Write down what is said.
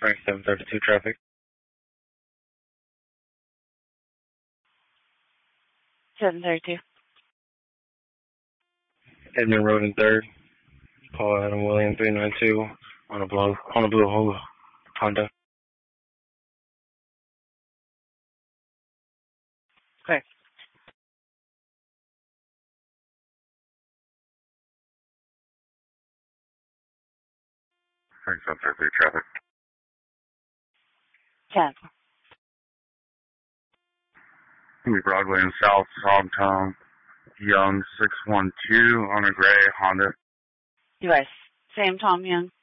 Frank 732 traffic. 732. Edmond Road and 3rd. Paul Adam William 392 on a blue Honda. Clear. Frank 733 traffic. 10. Broadway and South, Songtone, Young 612 on a gray Honda. U.S. Same Tom Young.